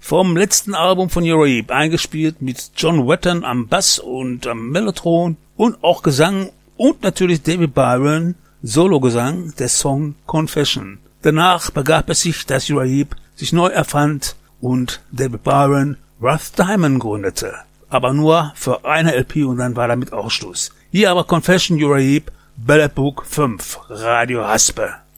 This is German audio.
vom letzten Album von Uriah, eingespielt mit John Wetton am Bass und am Mellotron und auch Gesang und natürlich David Byron, Sologesang, der Song Confession. Danach begab es sich, dass Uriah sich neu erfand und David Byron Rough Diamond gründete. Aber nur für eine LP und dann war damit auch Schluss. Hier aber Confession Uriah, Ballad Book 5, Radio Haspe.